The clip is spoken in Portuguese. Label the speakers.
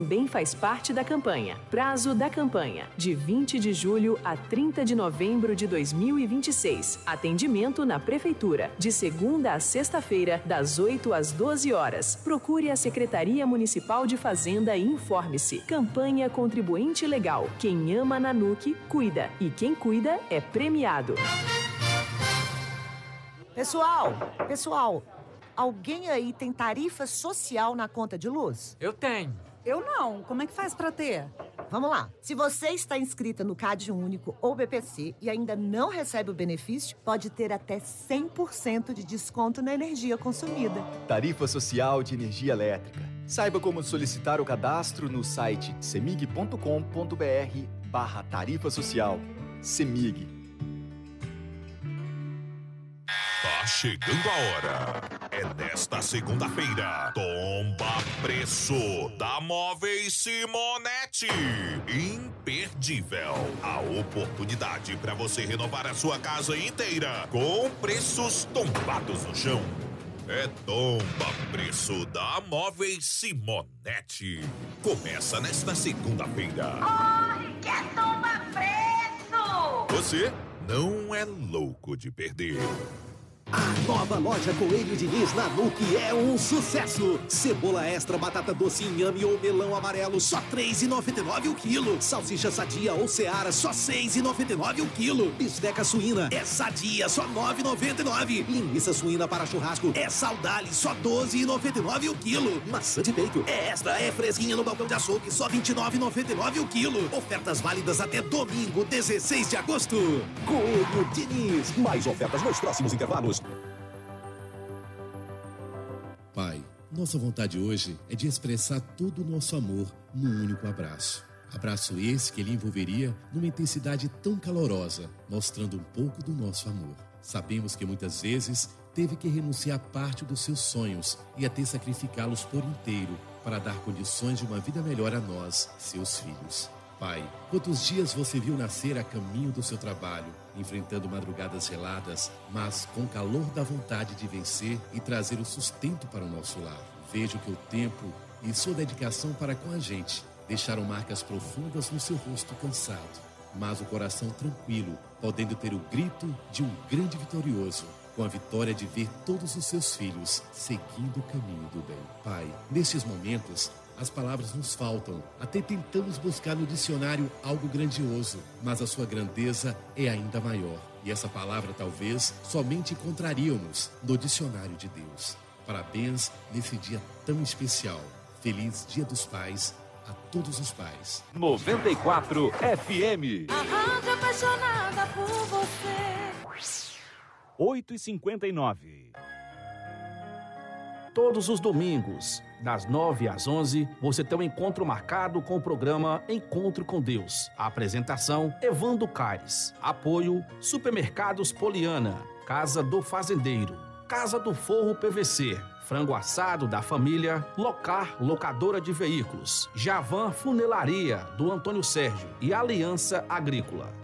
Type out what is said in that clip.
Speaker 1: Também faz parte da campanha. Prazo da campanha, de 20 de julho a 30 de novembro de 2026. Atendimento na Prefeitura, de segunda a sexta-feira, das 8 às 12 horas. Procure a Secretaria Municipal de Fazenda e informe-se. Campanha Contribuinte Legal. Quem ama Nanuque, cuida. E quem cuida é premiado.
Speaker 2: Pessoal, alguém aí tem tarifa social na conta de luz?
Speaker 3: Eu tenho.
Speaker 4: Eu não. Como é que faz pra ter?
Speaker 2: Vamos lá. Se você está inscrita no CAD Único ou BPC e ainda não recebe o benefício, pode ter até 100% de desconto na energia consumida.
Speaker 5: Tarifa Social de Energia Elétrica. Saiba como solicitar o cadastro no site cemig.com.br/tarifa social. Cemig.
Speaker 6: Tá chegando a hora. É nesta segunda-feira. Tomba Preço da Móveis Simonetti. Imperdível. A oportunidade para você renovar a sua casa inteira com preços tombados no chão. É Tomba Preço da Móveis Simonetti. Começa nesta segunda-feira.
Speaker 7: Corre, que é Tomba Preço!
Speaker 6: Você não é louco de perder.
Speaker 8: A nova loja Coelho Diniz na Nuque é um sucesso. Cebola extra, batata doce, inhame ou melão amarelo, só R$ 3,99 o quilo. Salsicha sadia ou Seara, só R$ 6,99 o quilo. Bisteca suína é sadia, só R$ 9,99. Linguiça suína para churrasco é Saudale, só R$ 12,99 o quilo. Maçã de peito é extra, é fresquinha no balcão de açougue, só R$ 29,99 o quilo. Ofertas válidas até domingo, 16 de agosto. Coelho Diniz, mais ofertas nos próximos intervalos.
Speaker 9: Pai, nossa vontade hoje é de expressar todo o nosso amor num único abraço. Abraço esse que ele envolveria numa intensidade tão calorosa, mostrando um pouco do nosso amor. Sabemos que muitas vezes teve que renunciar a parte dos seus sonhos e até sacrificá-los por inteiro para dar condições de uma vida melhor a nós, seus filhos. Pai, quantos dias você viu nascer a caminho do seu trabalho, enfrentando madrugadas geladas, mas com calor da vontade de vencer e trazer o sustento para o nosso lar. Vejo que o tempo e sua dedicação para com a gente deixaram marcas profundas no seu rosto cansado, mas o coração tranquilo, podendo ter o grito de um grande vitorioso, com a vitória de ver todos os seus filhos seguindo o caminho do bem. Pai, nestes momentos, as palavras nos faltam, até tentamos buscar no dicionário algo grandioso, mas a sua grandeza é ainda maior. E essa palavra talvez somente encontraríamos no dicionário de Deus. Parabéns nesse dia tão especial. Feliz Dia dos Pais a todos os pais.
Speaker 10: 94 FM.
Speaker 11: A rádio apaixonada por você.
Speaker 10: 8h59.
Speaker 12: Todos os domingos, das 9 às 11, você tem um encontro marcado com o programa Encontro com Deus. A apresentação, Evandro Caires. Apoio, Supermercados Poliana, Casa do Fazendeiro, Casa do Forro PVC, Frango Assado da Família, Locar Locadora de Veículos, Javan Funelaria, do Antônio Sérgio e Aliança Agrícola.